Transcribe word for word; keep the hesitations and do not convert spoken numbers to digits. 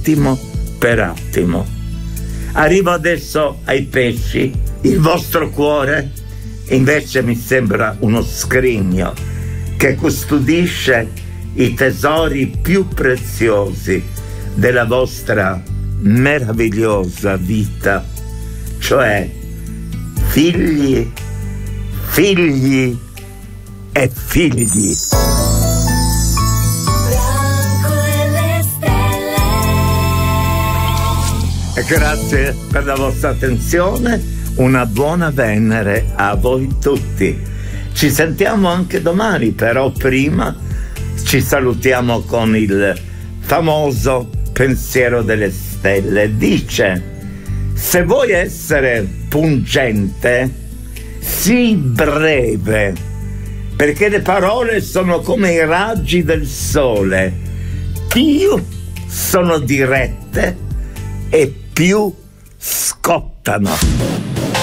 attimo per attimo. Arrivo adesso ai pesci. Il vostro cuore invece mi sembra uno scrigno che custodisce i tesori più preziosi della vostra meravigliosa vita, cioè figli, figli e figli. Grazie per la vostra attenzione, una buona Venere a voi tutti. Ci sentiamo anche domani, però prima ci salutiamo con il famoso pensiero delle stelle. Dice: se vuoi essere pungente, sii breve, perché le parole sono come i raggi del sole, più sono dirette e più scottano.